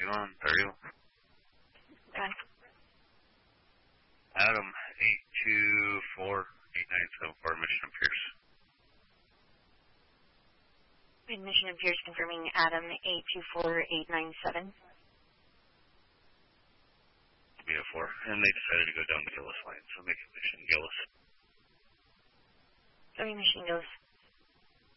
on Ontario. Okay. Adam, 824-8974, Mission and Pierce. Mission and Pierce confirming Adam 824897. BF4, and they decided to go down the Gillis line, so make a Mission Gillis. Sorry, Mission Gillis.